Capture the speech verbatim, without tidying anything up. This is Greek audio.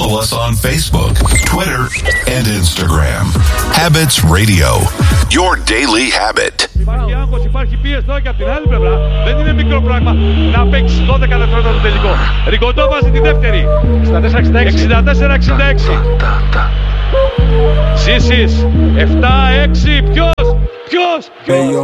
Follow us on Facebook, Twitter, and Instagram. Habits Radio, your daily habit. Υπάρχει άγχος, υπάρχει πίεση εδώ και από την άλλη πλευρά. Δεν είναι μικρό πράγμα να παίξεις δώδεκα δευτερόλεπτα το τελικό. Ρικοντό βάζει τη δεύτερη. εξήντα τέσσερα εξήντα έξι. Ζήσης, επτά έξι. Ποιος, ποιος, ποιος.